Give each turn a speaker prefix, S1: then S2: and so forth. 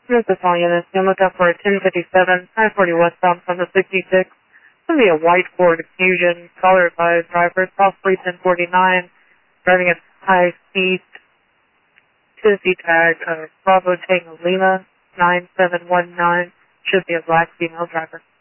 S1: This is all units. You'll look out for a 1057, I-40 westbound from the 66. It's going to be a white Ford Fusion, color advised driver, possibly 1049, driving at high speed. Tennessee tag, Bravo Tango Lima, 9719, should be a black female driver.